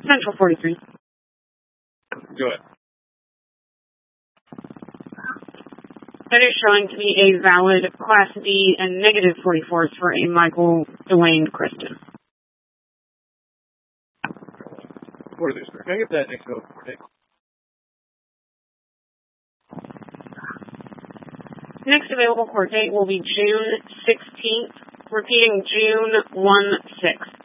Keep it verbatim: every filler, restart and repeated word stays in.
Central forty-three. Go ahead. That is showing to be a valid Class D and negative forty-fours for a Michael Dwayne Kristen. forty-three, sir. Can I get that next vote for Nick? Next available court date will be June sixteenth, repeating June sixteenth.